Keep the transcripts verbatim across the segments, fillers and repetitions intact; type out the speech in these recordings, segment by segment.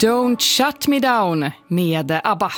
Don't Shut Me Down med ABBA.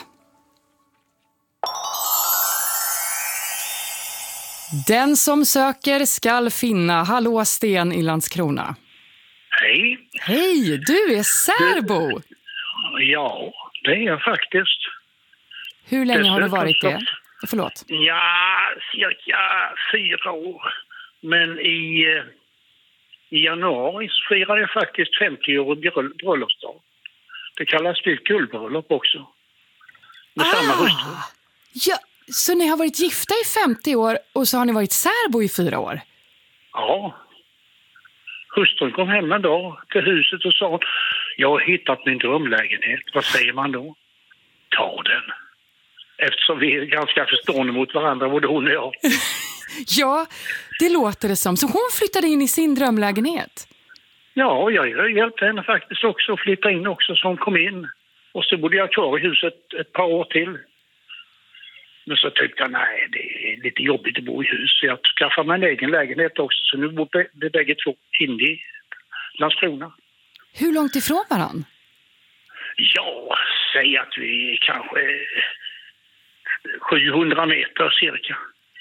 Den som söker skall finna. Hallå Sten i Landskrona. Hej. Hej, du är särbo. Du, ja, det är jag faktiskt. Hur länge Dessutom har du varit så, det? Förlåt. Ja, cirka fyra år. Men i, i januari så firar jag faktiskt femtio år bröllopsdag. Det kallas för guldbröllop också. Med ah, samma hustru. Ja, så ni har varit gifta i femtio år och så har ni varit särbo i fyra år? Ja. Hustrun kom hem en dag till huset och sa: jag har hittat min drömlägenhet. Vad säger man då? Ta den. Eftersom vi är ganska förstående mot varandra, både hon och jag. Ja, det låter det som. Så hon flyttade in i sin drömlägenhet? Ja, jag hjälpte henne faktiskt också att flytta in också, så hon kom in. Och så bodde jag kvar i huset ett par år till. Men så tyckte jag, nej, det är lite jobbigt att bo i hus. Så jag skaffade mig en egen lägenhet också. Så nu bor vi bägge två inne i Landskrona. Hur långt ifrån varann? Ja, säg att vi är kanske sjuhundra meter cirka.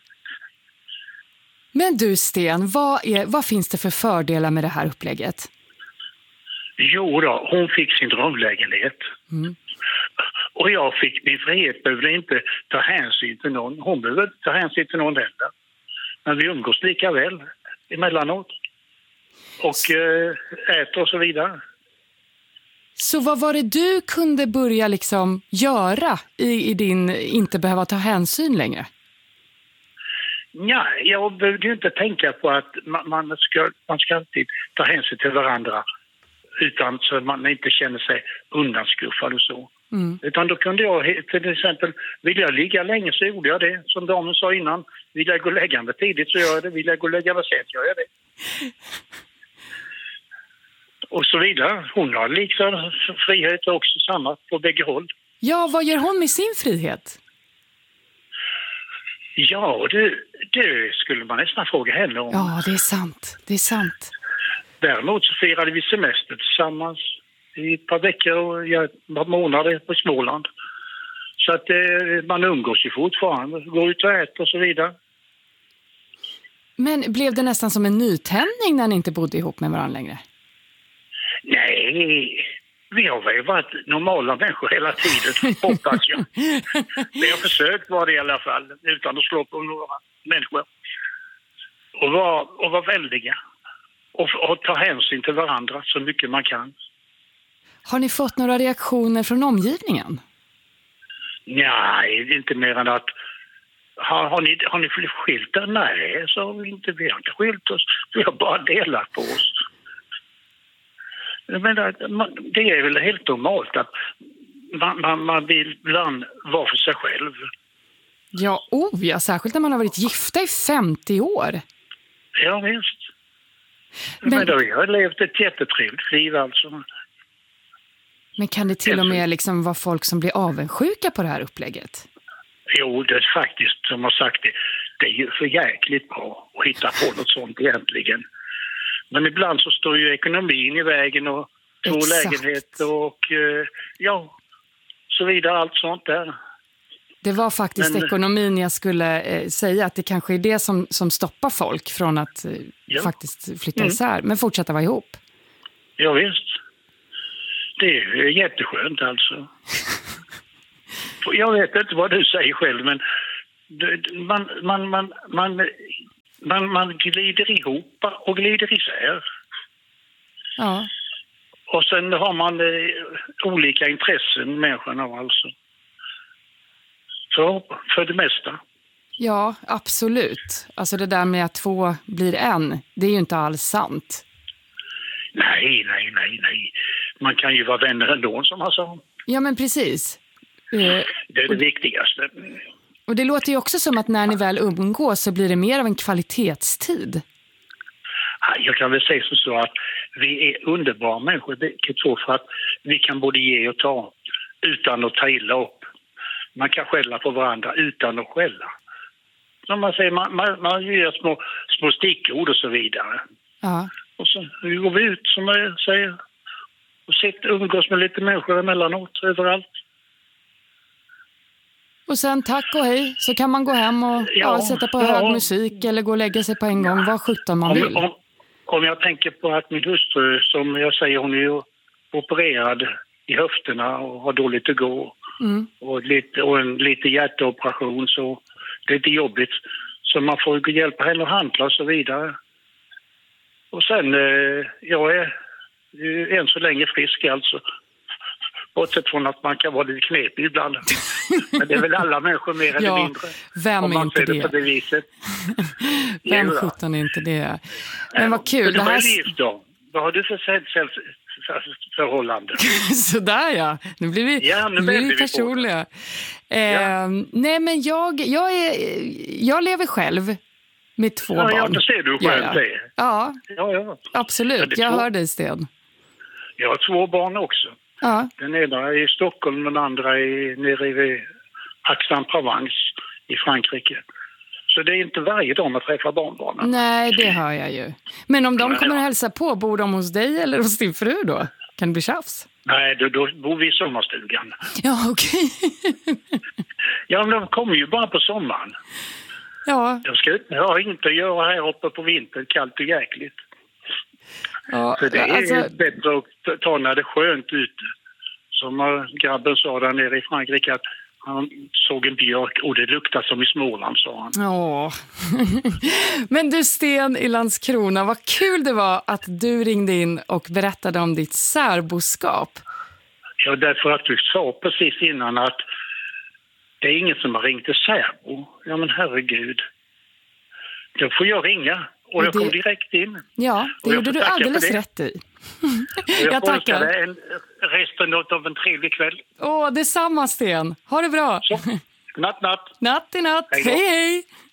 Men du Sten, vad, är, vad finns det för fördelar med det här upplägget? Jo då, hon fick sin drömlägenhet. Mm. Och jag fick min frihet, behövde inte ta hänsyn till någon. Hon behövde inte ta hänsyn till någon heller. Men vi umgås lika väl emellanåt. Och äh, äter och så vidare. Så vad var det du kunde börja liksom göra i, i din inte behöva ta hänsyn längre? Ja, jag behövde ju inte tänka på att man, man, ska, man ska alltid ta hänsyn till varandra utan så att man inte känner sig undanskuffad och så. Mm. Utan då kunde jag till exempel, vill jag ligga länge så gjorde jag det. Som damen sa innan, vill jag gå läggande tidigt så gör jag det. Vill jag gå läggande sent gör jag det. Och så vidare. Hon har liksom frihet också, samma på bägge håll. Ja, vad gör hon med sin frihet? Ja, det, det skulle man nästan fråga henne om. Ja, det är sant. Det är sant. Däremot så firade vi semester tillsammans i ett par veckor och ja, ett par månader på Småland. Så att eh, man umgås ju fortfarande, går ut och äter och så vidare. Men blev det nästan som en nytändning när ni inte bodde ihop med varandra längre? Nej, vi har väl varit normala människor hela tiden, hoppas jag. Vi har försökt vara det i alla fall, utan att slå på några människor. Och vara, och vara väldiga. Och, och ta hänsyn till varandra så mycket man kan. Har ni fått några reaktioner från omgivningen? Nej, inte mer än att har, har, ni, har ni skilt er? Nej, så har vi inte, vi har inte skilt oss. Vi har bara delat på oss. Men det är väl helt normalt att man, man, man vill ibland vara för sig själv. Ja, oh, ja, särskilt när man har varit gifta i femtio år. Ja, visst. Men, men då har jag levt ett jättetrevligt liv alltså. Men kan det till och med liksom vara folk som blir avundsjuka på det här upplägget? Jo, det är faktiskt, som jag sagt, det, det är ju för jäkligt bra att hitta på något sånt egentligen. Men ibland så står ju ekonomin i vägen och två lägenheter och ja, så vidare, allt sånt där. Det var faktiskt Men, ekonomin jag skulle eh, säga, att det kanske är det som, som stoppar folk från att eh, ja. faktiskt flytta isär, mm. men fortsätta vara ihop. Ja visst. Det är jätteskönt alltså. Jag vet inte vad du säger själv, men man, man, man, man, man, man glider ihop och glider isär. Ja. Och sen har man eh, olika intressen, människorna alltså. Så för det mesta. Ja, absolut. Alltså det där med att två blir en, det är ju inte alls sant. Nej, nej, nej, nej. Man kan ju vara vänner ändå, som han sa. Ja, men precis. Det är det och, viktigaste. Och det låter ju också som att när ni väl umgås så blir det mer av en kvalitetstid. Jag kan väl säga så att vi är underbara människor, vilket så för att vi kan både ge och ta utan att ta illa upp. Man kan skälla på varandra utan att skälla. Som man säger, man, man, man gör små, små stickord och så vidare. Ja. Och så går vi ut, som jag säger. och sitta och umgås med lite människor emellanåt, överallt. Och sen tack och hej, så kan man gå hem och ja, ja, sätta på hög ja. musik eller gå och lägga sig på en gång, ja. vad sjutton man vill. Om, om, om jag tänker på att min hustru, som jag säger, hon är ju opererad i höfterna och har dåligt att gå. Mm. Och, lite, och en lite hjärtoperation, så det är lite jobbigt. Så man får hjälpa henne att handla och så vidare. Och sen, eh, jag är än så länge frisk alltså. Bortsett från att man kan vara lite knepig ibland. Men det är väl alla människor mer eller ja, mindre. Vem om man är inte ser det? det på det viset. Vem sjutton är inte det? Men vad kul. Det här... är liv då. Vad har du för sällskapsförhållande? Sådär ja. Nu blir vi, ja, nu nu blir vi vi personliga. Eh, ja. Nej men jag, jag, är, jag lever själv med två ja, barn. Ja, det ser du själv ja, ja. det. Ja, ja, ja. absolut. Ja, jag två... hör dig, Sten. Jag har två barn också. Ja. Den ena är i Stockholm, den andra är nere i Aix-en-Provence i Frankrike. Så det är inte varje dag man träffar barnbarnen. Nej, det hör jag ju. Men om de kommer att hälsa på, bor de hos dig eller hos din fru då? Kan det bli tjafs? Nej, då, då bor vi i sommarstugan. Ja, okej. Okay. Ja, men de kommer ju bara på sommaren. Ja. Jag, ska, jag har inte att göra här uppe på vintern, kallt och jäkligt. Ja, så det är alltså... bättre att ta när det är skönt ute. Som grabben sa där nere i Frankrike, att han såg en björk och det luktar som i Småland, sa han. Ja. Men du, Sten i Landskrona, vad kul det var att du ringde in och berättade om ditt särboskap. Ja, därför att du sa precis innan att det är ingen som har ringt till särbo. Ja, men herregud. Då får jag ringa. Och jag det... kom direkt in. Ja, det gjorde du alldeles rätt i. jag jag tackar. dig en, resten av en trevlig kväll. Åh, detsamma Sten. Ha det bra. Så. Natt, natt. Natt i natt. Hej, hej. hej.